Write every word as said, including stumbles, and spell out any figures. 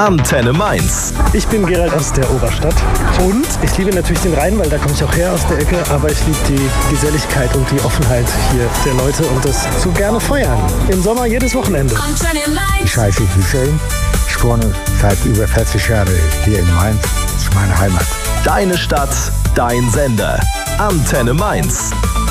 Antenne Mainz. Ich bin Gerald aus der Oberstadt und ich liebe natürlich den Rhein, weil da komme ich auch her aus der Ecke, aber ich liebe die Geselligkeit und die Offenheit hier der Leute und das so gerne feiern. Im Sommer jedes Wochenende. Ich heiße Hussein, ich wohne seit über vierzig Jahren hier in Mainz, das ist meine Heimat. Deine Stadt, dein Sender. Antenne Mainz.